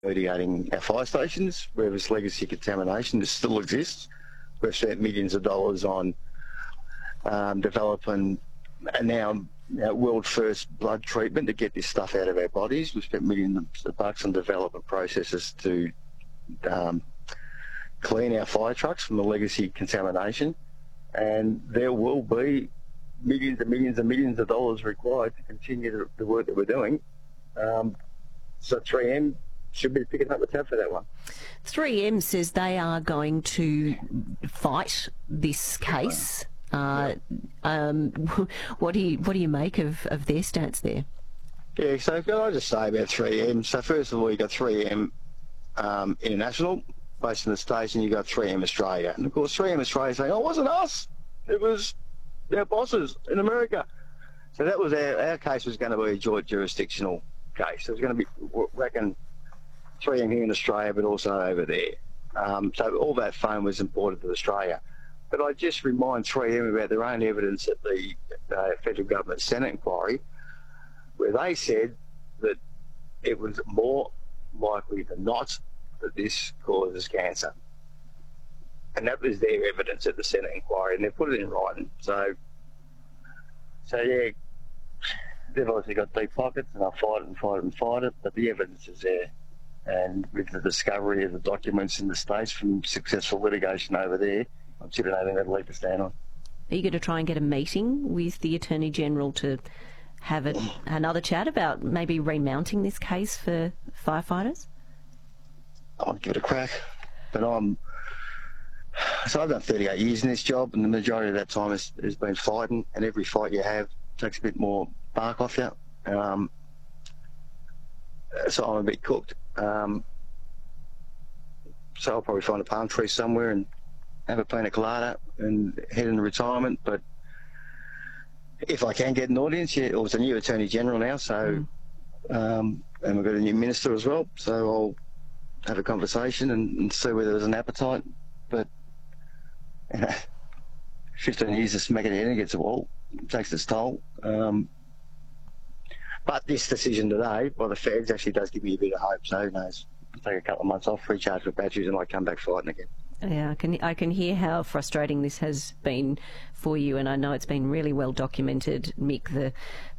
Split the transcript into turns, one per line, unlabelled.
remediating our fire stations where this legacy contamination still exists. We've spent millions of dollars on developing and now world first blood treatment to get this stuff out of our bodies. We've spent millions of bucks on development processes to clean our fire trucks from the legacy contamination, and there will be millions and millions and millions of dollars required to continue the work that we're doing. So 3M should be picking up the tab for that one.
3M says they are going to fight this case. What do you make of their stance there?
Yeah, so can I just say about 3M? So first of all, you got 3M International, based in the States, and you got 3M Australia. And of course, 3M Australia saying, "Oh, it wasn't us; it was their bosses in America." So that was our case was going to be a joint jurisdictional case. It was going to be, reckon, 3M here in Australia, but also over there. So all that foam was imported to Australia. But I just remind 3M about their own evidence at the federal government Senate inquiry, where they said that it was more likely than not that this causes cancer. And that was their evidence at the Senate inquiry, and they put it in writing. So yeah, they've obviously got deep pockets, and they'll fight it and fight it and fight it, but the evidence is there. And with the discovery of the documents in the States from successful litigation over there, I'm sitting over that leg to stand on.
Are you going to try and get a meeting with the Attorney General to have another chat about maybe remounting this case for firefighters?
I'll give it a crack, but I've done 38 years in this job, and the majority of that time has been fighting, and every fight you have takes a bit more bark off you. So I'm a bit cooked. So I'll probably find a palm tree somewhere and have a pina colada and head into retirement. But if I can get an audience, yeah, or it's a new Attorney General now, so and we've got a new Minister as well, so I'll have a conversation and see whether there's an appetite. But 15 years of smacking your head against the wall takes its toll. But this decision today by the feds actually does give me a bit of hope. So who knows? I'll take a couple of months off, recharge my batteries, and I come back fighting again.
Yeah, I can hear how frustrating this has been for you, and I know it's been really well documented, Mick, the